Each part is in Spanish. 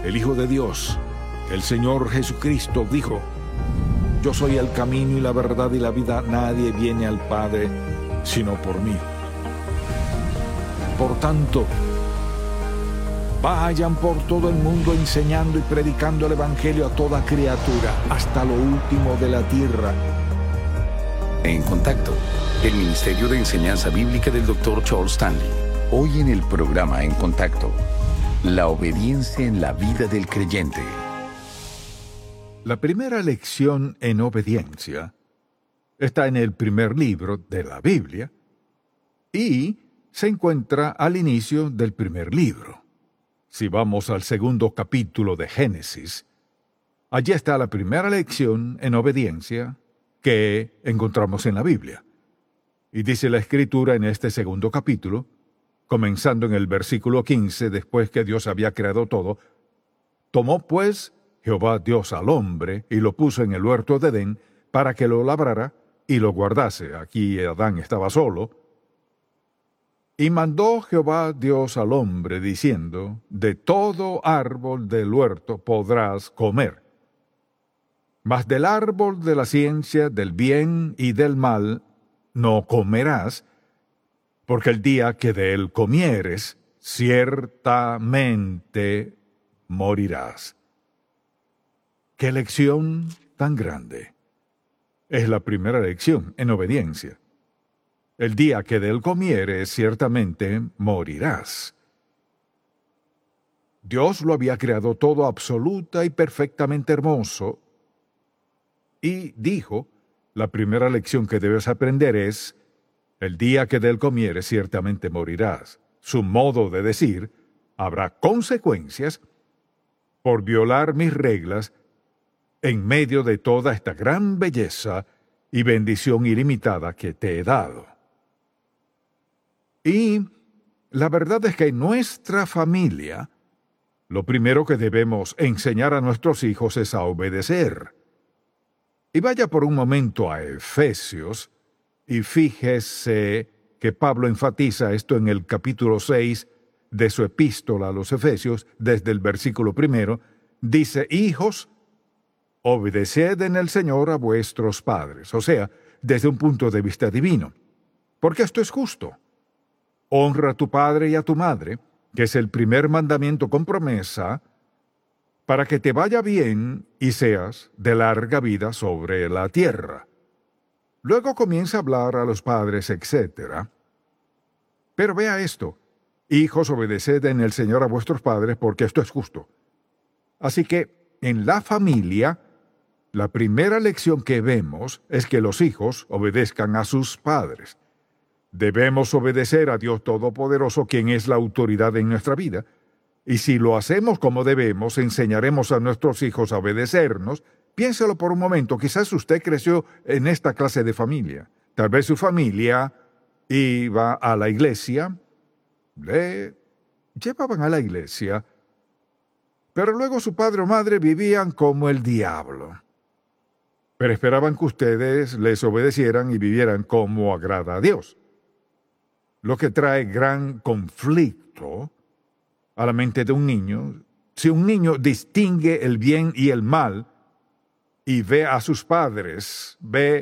el Hijo de Dios, el Señor Jesucristo, dijo: yo soy el camino y la verdad y la vida. Nadie viene al Padre sino por mí. Por tanto, vayan por todo el mundo enseñando y predicando el Evangelio a toda criatura, hasta lo último de la tierra. En Contacto, el Ministerio de Enseñanza Bíblica del Dr. Charles Stanley. Hoy en el programa En Contacto, la obediencia en la vida del creyente. La primera lección en obediencia está en el primer libro de la Biblia y se encuentra al inicio del primer libro. Si vamos al segundo capítulo de Génesis, allí está la primera lección en obediencia que encontramos en la Biblia. Y dice la Escritura en este segundo capítulo, comenzando en el versículo 15, después que Dios había creado todo: tomó pues Jehová Dios al hombre y lo puso en el huerto de Edén para que lo labrara y lo guardase. Aquí Adán estaba solo. Y mandó Jehová Dios al hombre, diciendo: de todo árbol del huerto podrás comer, mas del árbol de la ciencia del bien y del mal no comerás, porque el día que de él comieres, ciertamente morirás. ¡Qué lección tan grande! Es la primera lección en obediencia. El día que de él comieres, ciertamente morirás. Dios lo había creado todo absoluta y perfectamente hermoso, y dijo: la primera lección que debes aprender es: el día que de él comieres, ciertamente morirás. Su modo de decir: habrá consecuencias por violar mis reglas en medio de toda esta gran belleza y bendición ilimitada que te he dado. Y la verdad es que en nuestra familia, lo primero que debemos enseñar a nuestros hijos es a obedecer. Y vaya por un momento a Efesios, y fíjese que Pablo enfatiza esto en el capítulo 6 de su epístola a los Efesios, desde el versículo 1, dice: hijos, obedeced en el Señor a vuestros padres. O sea, desde un punto de vista divino, porque esto es justo. Honra a tu padre y a tu madre, que es el primer mandamiento con promesa, para que te vaya bien y seas de larga vida sobre la tierra. Luego comienza a hablar a los padres, etc. Pero vea esto: hijos, obedeced en el Señor a vuestros padres, porque esto es justo. Así que, en la familia, la primera lección que vemos es que los hijos obedezcan a sus padres. Debemos obedecer a Dios Todopoderoso, quien es la autoridad en nuestra vida. Y si lo hacemos como debemos, enseñaremos a nuestros hijos a obedecernos. Piénselo por un momento, quizás usted creció en esta clase de familia. Tal vez su familia iba a la iglesia, le llevaban a la iglesia, pero luego su padre o madre vivían como el diablo. Pero esperaban que ustedes les obedecieran y vivieran como agrada a Dios. Lo que trae gran conflicto a la mente de un niño. Si un niño distingue el bien y el mal y ve a sus padres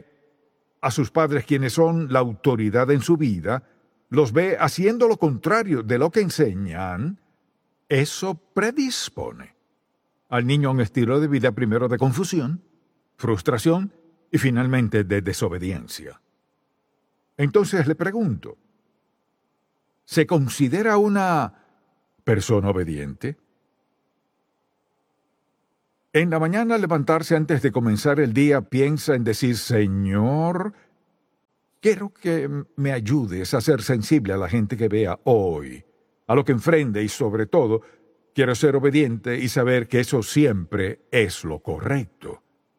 quienes son la autoridad en su vida, los ve haciendo lo contrario de lo que enseñan, eso predispone al niño a un estilo de vida primero de confusión, frustración y finalmente de desobediencia. Entonces le pregunto: ¿se considera una persona obediente? En la mañana, al levantarse antes de comenzar el día, piensa en decir: Señor, quiero que me ayudes a ser sensible a la gente que vea hoy, a lo que enfrente, y sobre todo, quiero ser obediente y saber que eso siempre es lo correcto.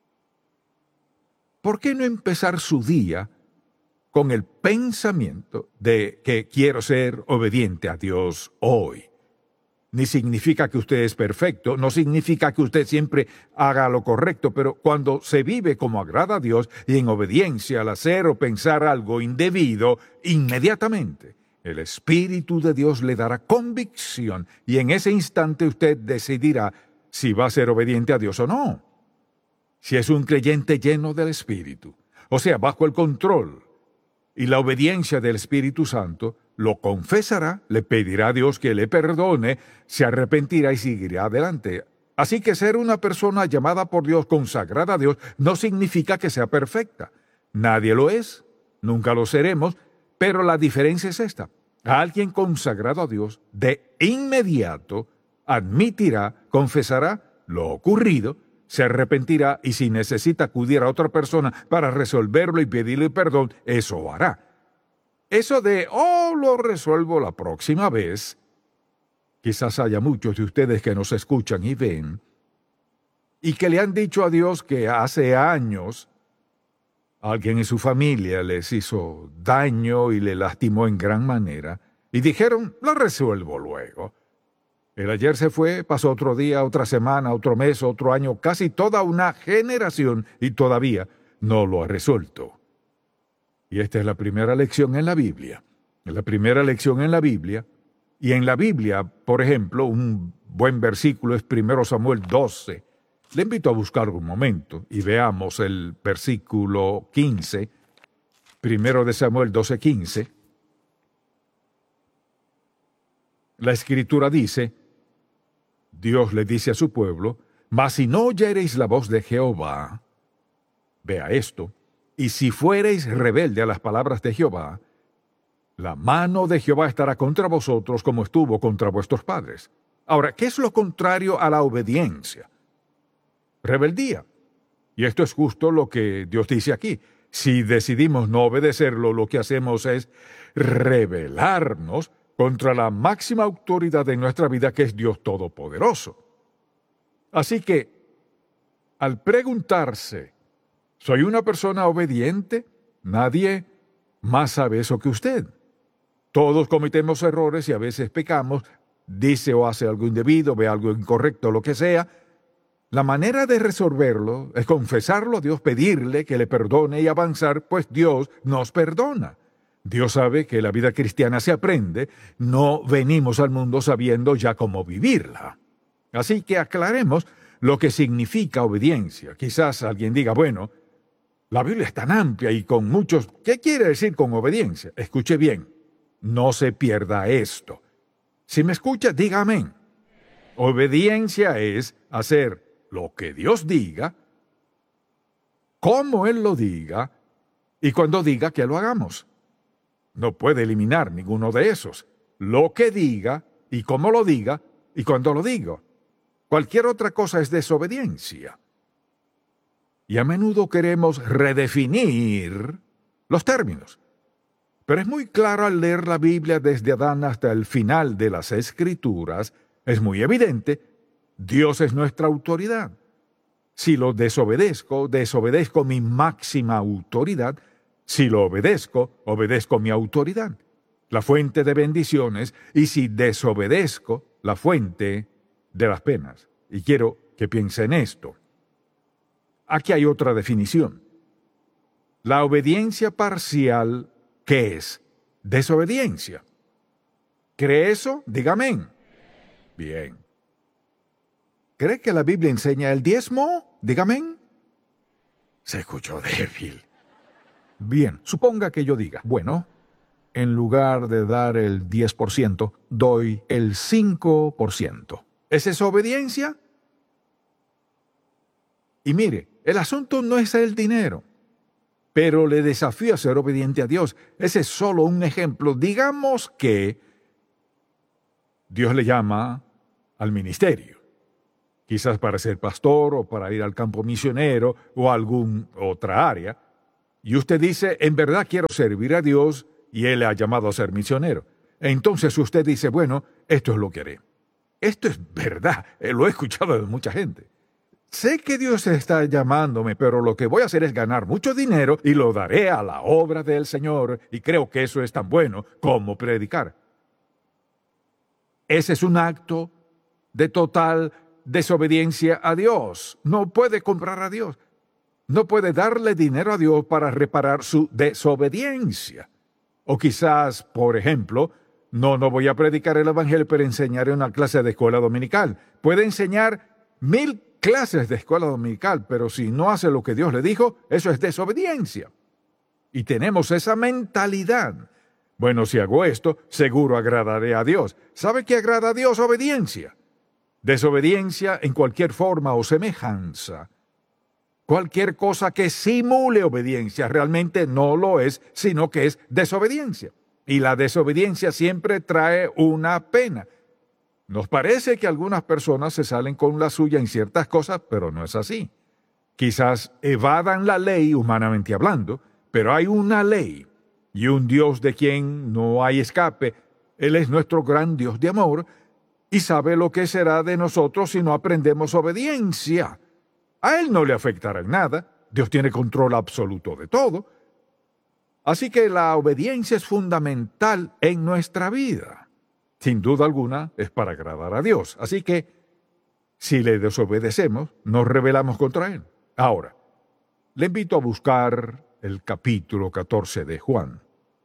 ¿Por qué no empezar su día con el pensamiento de que quiero ser obediente a Dios hoy? Ni significa que usted es perfecto, no significa que usted siempre haga lo correcto, pero cuando se vive como agrada a Dios y en obediencia al hacer o pensar algo indebido, inmediatamente el Espíritu de Dios le dará convicción y en ese instante usted decidirá si va a ser obediente a Dios o no. Si es un creyente lleno del Espíritu, o sea, bajo el control y la obediencia del Espíritu Santo, lo confesará, le pedirá a Dios que le perdone, se arrepentirá y seguirá adelante. Así que ser una persona llamada por Dios, consagrada a Dios, no significa que sea perfecta. Nadie lo es, nunca lo seremos, pero la diferencia es esta. Alguien consagrado a Dios, de inmediato, admitirá, confesará lo ocurrido, se arrepentirá y si necesita acudir a otra persona para resolverlo y pedirle perdón, eso hará. Eso de, lo resuelvo la próxima vez. Quizás haya muchos de ustedes que nos escuchan y ven, y que le han dicho a Dios que hace años alguien en su familia les hizo daño y le lastimó en gran manera, y dijeron, lo resuelvo luego. El ayer se fue, pasó otro día, otra semana, otro mes, otro año, casi toda una generación, y todavía no lo ha resuelto. Y esta es la primera lección en la Biblia. La primera lección en la Biblia. Y en la Biblia, por ejemplo, un buen versículo es 1 Samuel 12. Le invito a buscar un momento y veamos el versículo 15. 1 de Samuel 12:15. La Escritura dice, Dios le dice a su pueblo, mas si no oyereis la voz de Jehová, vea esto, y si fuereis rebelde a las palabras de Jehová, la mano de Jehová estará contra vosotros como estuvo contra vuestros padres. Ahora, ¿qué es lo contrario a la obediencia? Rebeldía. Y esto es justo lo que Dios dice aquí. Si decidimos no obedecerlo, lo que hacemos es rebelarnos contra la máxima autoridad de nuestra vida, que es Dios Todopoderoso. Así que, al preguntarse, ¿soy una persona obediente? Nadie más sabe eso que usted. Todos cometemos errores y a veces pecamos, dice o hace algo indebido, ve algo incorrecto, lo que sea. La manera de resolverlo es confesarlo a Dios, pedirle que le perdone y avanzar, pues Dios nos perdona. Dios sabe que la vida cristiana se aprende, no venimos al mundo sabiendo ya cómo vivirla. Así que aclaremos lo que significa obediencia. Quizás alguien diga, bueno, la Biblia es tan amplia y con muchos... ¿Qué quiere decir con obediencia? Escuche bien, no se pierda esto. Si me escucha, diga amén. Obediencia es hacer lo que Dios diga, como Él lo diga, y cuando diga que lo hagamos. No puede eliminar ninguno de esos. Lo que diga, y cómo lo diga, y cuando lo diga. Cualquier otra cosa es desobediencia. Y a menudo queremos redefinir los términos. Pero es muy claro al leer la Biblia desde Adán hasta el final de las Escrituras, es muy evidente, Dios es nuestra autoridad. Si lo desobedezco, desobedezco mi máxima autoridad. Si lo obedezco, obedezco mi autoridad, la fuente de bendiciones, y si desobedezco, la fuente de las penas. Y quiero que piense en esto. Aquí hay otra definición. La obediencia parcial, ¿qué es? Desobediencia. ¿Cree eso? Diga amén. Bien. ¿Cree que la Biblia enseña el diezmo? Diga amén. Se escuchó débil. Bien, suponga que yo diga, bueno, en lugar de dar el 10%, doy el 5%. ¿Es eso obediencia? Y mire, el asunto no es el dinero, pero le desafío a ser obediente a Dios. Ese es solo un ejemplo. Digamos que Dios le llama al ministerio, quizás para ser pastor o para ir al campo misionero o a alguna otra área. Y usted dice, en verdad quiero servir a Dios y Él le ha llamado a ser misionero. Entonces usted dice, bueno, esto es lo que haré. Esto es verdad, lo he escuchado de mucha gente. Sé que Dios está llamándome, pero lo que voy a hacer es ganar mucho dinero y lo daré a la obra del Señor, y creo que eso es tan bueno como predicar. Ese es un acto de total desobediencia a Dios. No puede comprar a Dios. No puede darle dinero a Dios para reparar su desobediencia. O quizás, por ejemplo, no voy a predicar el Evangelio, pero enseñaré una clase de escuela dominical. Puede enseñar 1000 clases de escuela dominical, pero si no hace lo que Dios le dijo, eso es desobediencia. Y tenemos esa mentalidad. Bueno, si hago esto, seguro agradaré a Dios. ¿Sabe qué agrada a Dios? Obediencia. Desobediencia en cualquier forma o semejanza. Cualquier cosa que simule obediencia realmente no lo es, sino que es desobediencia. Y la desobediencia siempre trae una pena. Nos parece que algunas personas se salen con la suya en ciertas cosas, pero no es así. Quizás evadan la ley humanamente hablando, pero hay una ley y un Dios de quien no hay escape. Él es nuestro gran Dios de amor y sabe lo que será de nosotros si no aprendemos obediencia. A Él no le afectará en nada. Dios tiene control absoluto de todo. Así que la obediencia es fundamental en nuestra vida. Sin duda alguna, es para agradar a Dios. Así que, si le desobedecemos, nos rebelamos contra Él. Ahora, le invito a buscar el capítulo 14 de Juan.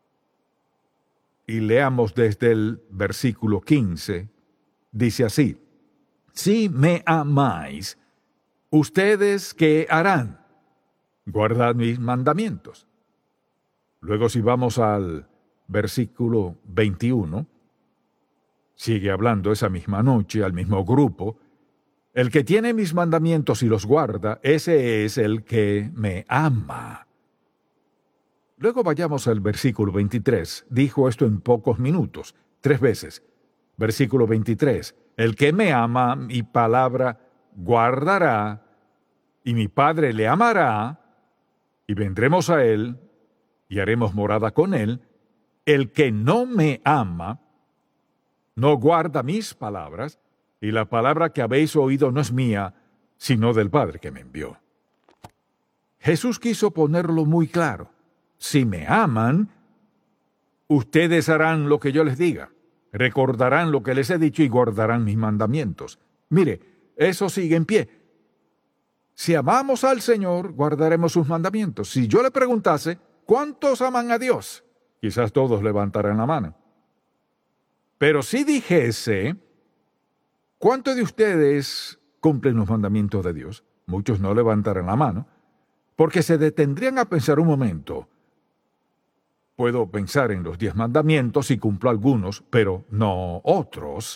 Y leamos desde el versículo 15. Dice así: Si me amáis, ¿ustedes qué harán? Guardad mis mandamientos. Luego, si vamos al versículo 21, sigue hablando esa misma noche al mismo grupo. El que tiene mis mandamientos y los guarda, ese es el que me ama. Luego vayamos al versículo 23. Dijo esto en pocos minutos, 3 veces. Versículo 23. El que me ama, mi palabra guardará, y mi Padre le amará, y vendremos a él, y haremos morada con él. El que no me ama, no guarda mis palabras, y la palabra que habéis oído no es mía, sino del Padre que me envió. Jesús quiso ponerlo muy claro. Si me aman, ustedes harán lo que yo les diga, recordarán lo que les he dicho y guardarán mis mandamientos. Mire, eso sigue en pie. Si amamos al Señor, guardaremos sus mandamientos. Si yo le preguntase, ¿cuántos aman a Dios? Quizás todos levantarán la mano. Pero si dijese, ¿cuántos de ustedes cumplen los mandamientos de Dios? Muchos no levantarán la mano, porque se detendrían a pensar un momento. Puedo pensar en los 10 mandamientos y cumplo algunos, pero no otros.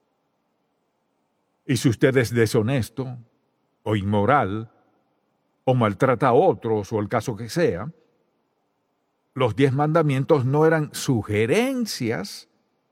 Y si usted es deshonesto, o inmoral, o maltrata a otros, o el caso que sea, los 10 mandamientos no eran sugerencias,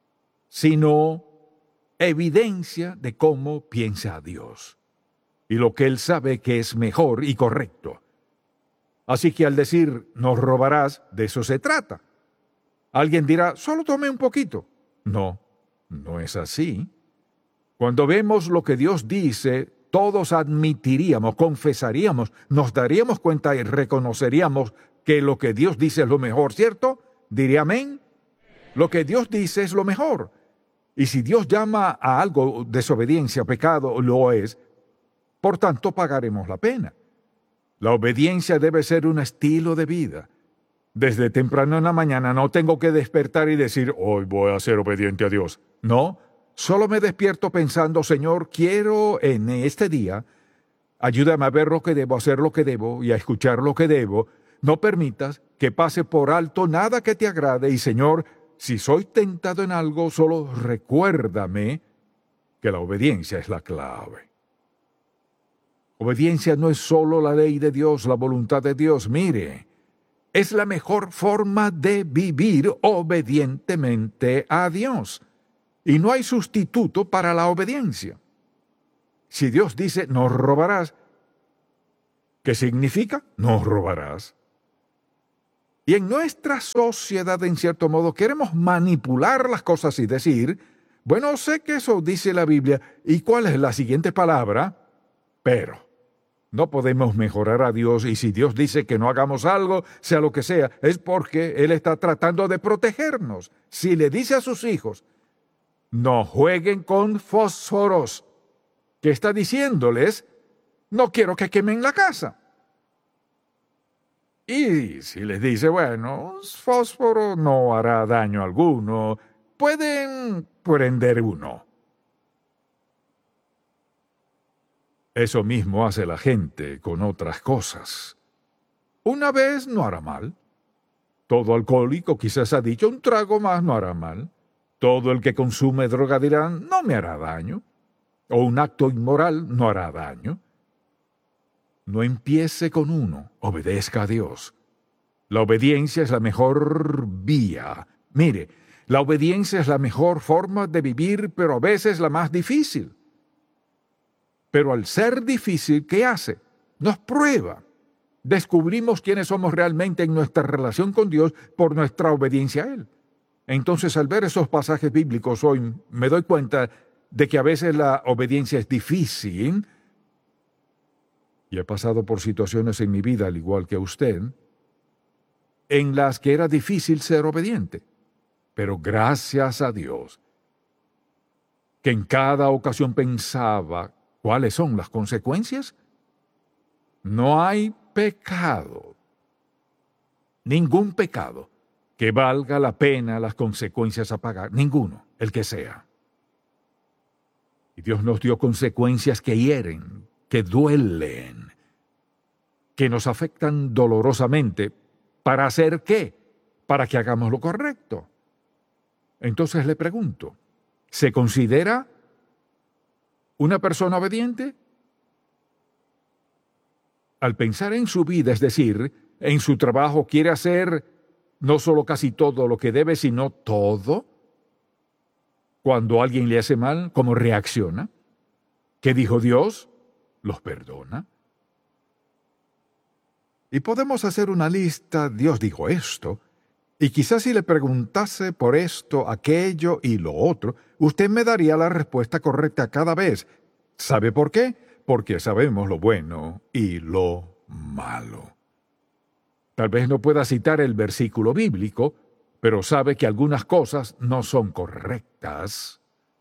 sino evidencia de cómo piensa Dios y lo que Él sabe que es mejor y correcto. Así que al decir, no robarás, de eso se trata. Alguien dirá, solo tomé un poquito. No, no es así. Cuando vemos lo que Dios dice, todos admitiríamos, confesaríamos, nos daríamos cuenta y reconoceríamos que lo que Dios dice es lo mejor, ¿cierto? ¿Diría amén? Lo que Dios dice es lo mejor. Y si Dios llama a algo desobediencia, pecado, lo es, por tanto pagaremos la pena. La obediencia debe ser un estilo de vida. Desde temprano en la mañana no tengo que despertar y decir, hoy voy a ser obediente a Dios. No, solo me despierto pensando, Señor, quiero en este día, ayúdame a ver lo que debo, a hacer lo que debo y a escuchar lo que debo. No permitas que pase por alto nada que te agrade y, Señor, si soy tentado en algo, solo recuérdame que la obediencia es la clave. Obediencia no es solo la ley de Dios, la voluntad de Dios. Mire, es la mejor forma de vivir obedientemente a Dios. Y no hay sustituto para la obediencia. Si Dios dice, no robarás, ¿qué significa? No robarás. Y en nuestra sociedad, en cierto modo, queremos manipular las cosas y decir, bueno, sé que eso dice la Biblia, ¿y cuál es la siguiente palabra? Pero. No podemos mejorar a Dios, y si Dios dice que no hagamos algo, sea lo que sea, es porque Él está tratando de protegernos. Si le dice a sus hijos, no jueguen con fósforos, ¿qué está diciéndoles? No quiero que quemen la casa. Y si les dice, bueno, fósforo no hará daño alguno, pueden prender uno. Eso mismo hace la gente con otras cosas. Una vez no hará mal. Todo alcohólico quizás ha dicho un trago más no hará mal. Todo el que consume droga dirá no me hará daño. O un acto inmoral no hará daño. No empiece con uno, obedezca a Dios. La obediencia es la mejor vía. Mire, la obediencia es la mejor forma de vivir, pero a veces la más difícil. Pero al ser difícil, ¿qué hace? Nos prueba. Descubrimos quiénes somos realmente en nuestra relación con Dios por nuestra obediencia a Él. Entonces, al ver esos pasajes bíblicos hoy, me doy cuenta de que a veces la obediencia es difícil. Y he pasado por situaciones en mi vida, al igual que usted, en las que era difícil ser obediente. Pero gracias a Dios, que en cada ocasión pensaba, ¿cuáles son las consecuencias? No hay pecado, ningún pecado, que valga la pena las consecuencias a pagar, ninguno, el que sea. Y Dios nos dio consecuencias que hieren, que duelen, que nos afectan dolorosamente. ¿Para hacer qué? Para que hagamos lo correcto. Entonces le pregunto, ¿se considera una persona obediente? Al pensar en su vida, es decir, en su trabajo, quiere hacer no solo casi todo lo que debe, sino todo. Cuando alguien le hace mal, ¿cómo reacciona? ¿Qué dijo Dios? Los perdona. Y podemos hacer una lista, Dios dijo esto, y quizás si le preguntase por esto, aquello y lo otro, usted me daría la respuesta correcta cada vez. ¿Sabe por qué? Porque sabemos lo bueno y lo malo. Tal vez no pueda citar el versículo bíblico, pero sabe que algunas cosas no son correctas.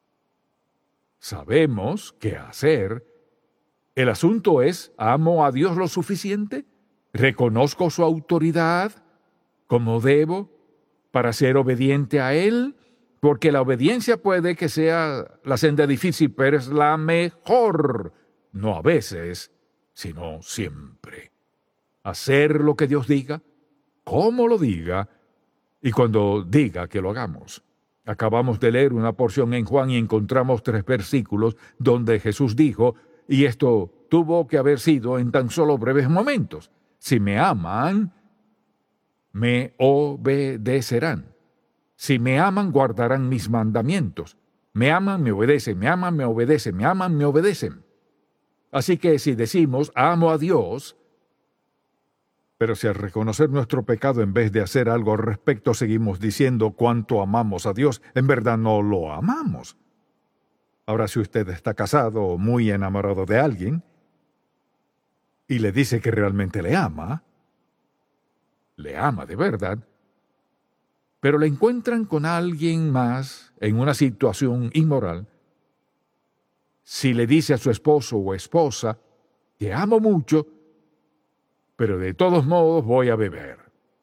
Sabemos qué hacer. El asunto es, ¿amo a Dios lo suficiente? ¿Reconozco su autoridad como debo para ser obediente a Él? Porque la obediencia puede que sea la senda difícil, pero es la mejor. No a veces, sino siempre. Hacer lo que Dios diga, como lo diga, y cuando diga que lo hagamos. Acabamos de leer una porción en Juan y encontramos 3 versículos donde Jesús dijo, y esto tuvo que haber sido en tan solo breves momentos, si me aman, me obedecerán. Si me aman, guardarán mis mandamientos. Me aman, me obedecen, me aman, me obedecen, me aman, me obedecen. Así que si decimos, amo a Dios, pero si al reconocer nuestro pecado en vez de hacer algo al respecto seguimos diciendo cuánto amamos a Dios, en verdad no lo amamos. Ahora, si usted está casado o muy enamorado de alguien y le dice que realmente le ama de verdad, pero le encuentran con alguien más en una situación inmoral, si le dice a su esposo o esposa, te amo mucho, pero de todos modos voy a beber.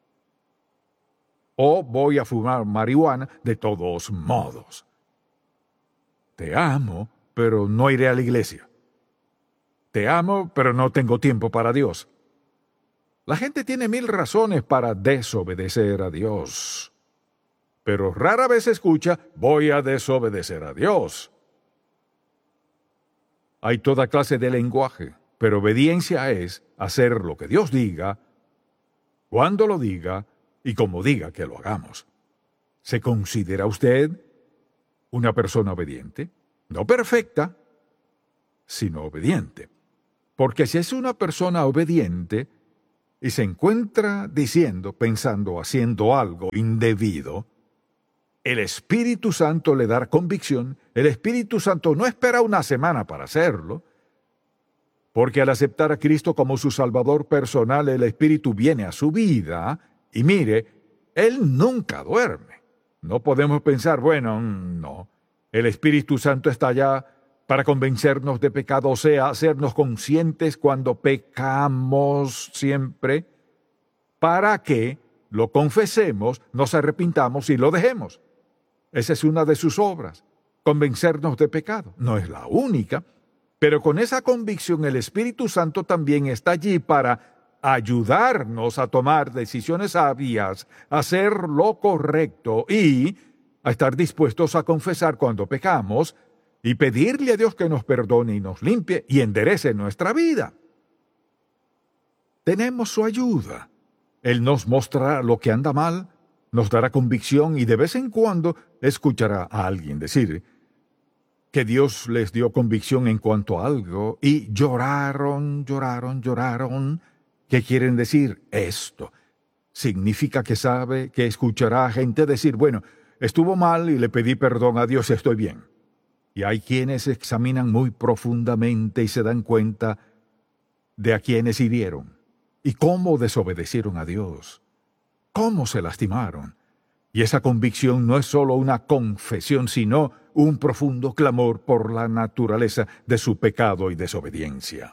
O voy a fumar marihuana de todos modos. Te amo, pero no iré a la iglesia. Te amo, pero no tengo tiempo para Dios. La gente tiene 1000 razones para desobedecer a Dios. Pero rara vez escucha, voy a desobedecer a Dios. Hay toda clase de lenguaje, pero obediencia es hacer lo que Dios diga, cuando lo diga y como diga que lo hagamos. ¿Se considera usted una persona obediente? No perfecta, sino obediente. Porque si es una persona obediente y se encuentra diciendo, pensando, haciendo algo indebido, el Espíritu Santo le dará convicción. El Espíritu Santo no espera una semana para hacerlo, porque al aceptar a Cristo como su Salvador personal, el Espíritu viene a su vida y mire, Él nunca duerme. No podemos pensar, bueno, no, el Espíritu Santo está allá para convencernos de pecado, o sea, hacernos conscientes cuando pecamos siempre, para que lo confesemos, nos arrepintamos y lo dejemos. Esa es una de sus obras, convencernos de pecado. No es la única, Pero con esa convicción el Espíritu Santo también está allí para ayudarnos a tomar decisiones sabias, a hacer lo correcto y a estar dispuestos a confesar cuando pecamos y pedirle a Dios que nos perdone y nos limpie y enderece nuestra vida. Tenemos su ayuda. Él nos mostrará lo que anda mal, nos dará convicción y de vez en cuando escuchará a alguien decir que Dios les dio convicción en cuanto a algo y lloraron. ¿Qué quieren decir esto? Significa que sabe que escuchará a gente decir, bueno, estuvo mal y le pedí perdón a Dios y estoy bien. Y hay quienes examinan muy profundamente y se dan cuenta de a quienes hirieron y cómo desobedecieron a Dios, cómo se lastimaron. Y esa convicción no es solo una confesión, sino un profundo clamor por la naturaleza de su pecado y desobediencia.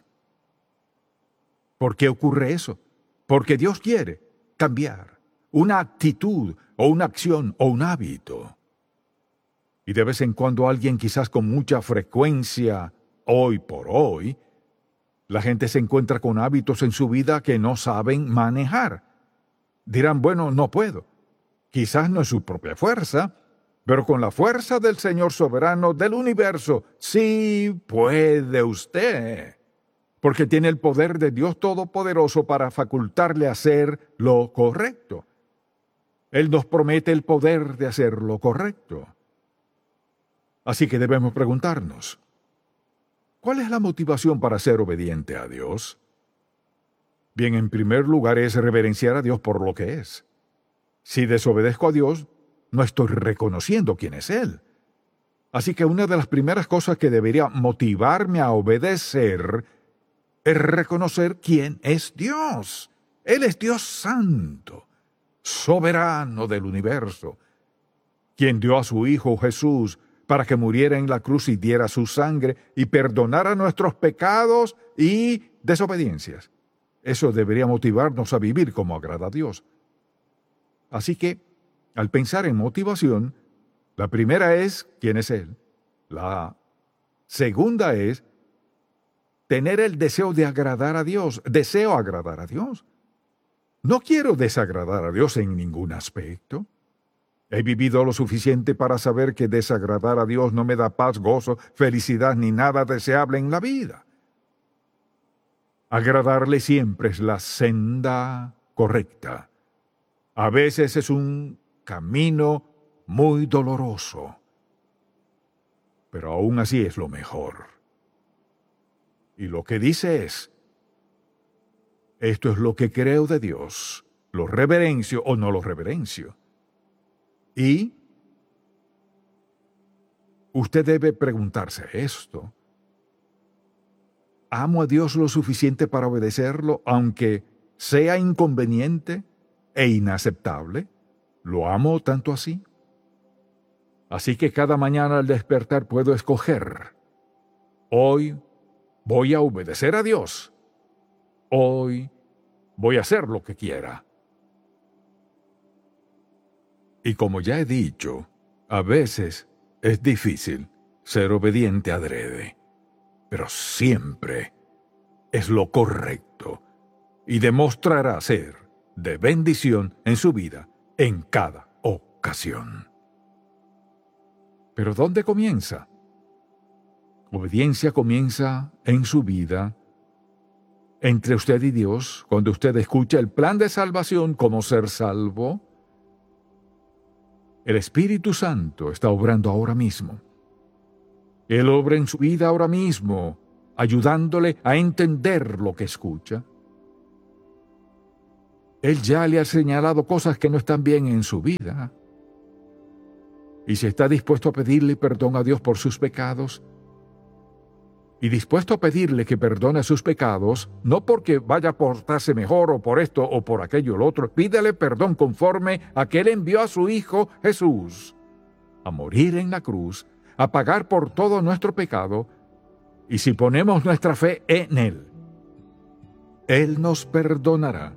¿Por qué ocurre eso? Porque Dios quiere cambiar una actitud o una acción o un hábito. Y de vez en cuando alguien, quizás con mucha frecuencia, hoy por hoy, la gente se encuentra con hábitos en su vida que no saben manejar. Dirán, bueno, no puedo. Quizás no es su propia fuerza, pero con la fuerza del Señor soberano del universo, sí puede usted. Porque tiene el poder de Dios Todopoderoso para facultarle a hacer lo correcto. Él nos promete el poder de hacer lo correcto. Así que debemos preguntarnos, ¿cuál es la motivación para ser obediente a Dios? Bien, en primer lugar es reverenciar a Dios por lo que es. Si desobedezco a Dios, no estoy reconociendo quién es Él. Así que una de las primeras cosas que debería motivarme a obedecer es reconocer quién es Dios. Él es Dios Santo, soberano del universo, quien dio a su Hijo Jesús para que muriera en la cruz y diera su sangre y perdonara nuestros pecados y desobediencias. Eso debería motivarnos a vivir como agrada a Dios. Así que, al pensar en motivación, la primera es quién es Él. La segunda es tener el deseo de agradar a Dios. Deseo agradar a Dios. No quiero desagradar a Dios en ningún aspecto. He vivido lo suficiente para saber que desagradar a Dios no me da paz, gozo, felicidad ni nada deseable en la vida. Agradarle siempre es la senda correcta. A veces es un camino muy doloroso, pero aún así es lo mejor. Y lo que dice es, esto es lo que creo de Dios, lo reverencio o no lo reverencio. Y usted debe preguntarse esto. ¿Amo a Dios lo suficiente para obedecerlo, aunque sea inconveniente e inaceptable? ¿Lo amo tanto así? Así que cada mañana al despertar puedo escoger. Hoy voy a obedecer a Dios. Hoy voy a hacer lo que quiera. Y como ya he dicho, a veces es difícil ser obediente adrede, pero siempre es lo correcto y demostrará ser de bendición en su vida en cada ocasión. ¿Pero dónde comienza? Obediencia comienza en su vida, entre usted y Dios, cuando usted escucha el plan de salvación, cómo ser salvo. El Espíritu Santo está obrando ahora mismo. Él obra en su vida ahora mismo, ayudándole a entender lo que escucha. Él ya le ha señalado cosas que no están bien en su vida. Y si está dispuesto a pedirle perdón a Dios por sus pecados, y dispuesto a pedirle que perdone sus pecados, no porque vaya a portarse mejor o por esto o por aquello o lo otro, pídele perdón conforme a que Él envió a su Hijo Jesús a morir en la cruz, a pagar por todo nuestro pecado, y si ponemos nuestra fe en Él, Él nos perdonará